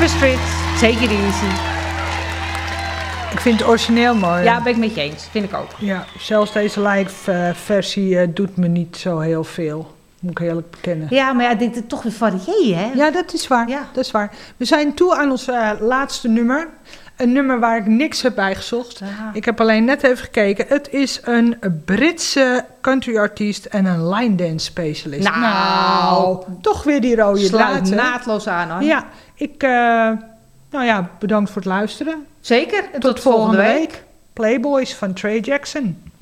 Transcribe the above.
Street, take it easy. Ik vind het origineel mooi. Ja, ben ik met je eens. Vind ik ook. Ja, zelfs deze live versie doet me niet zo heel veel. Moet ik eerlijk bekennen. Ja, maar ja, dit is toch weer variëren, hè? Ja, dat is waar. Ja. Dat is waar. We zijn toe aan ons laatste nummer. Een nummer waar ik niks heb bijgezocht. Ja. Ik heb alleen net even gekeken. Het is een Britse countryartiest en een line dance specialist. Nou, toch weer die rode sluit draad. hè? naadloos aan, hoor. Ja, bedankt voor het luisteren. Zeker. En Tot volgende week. Playboys van Trey Jackson.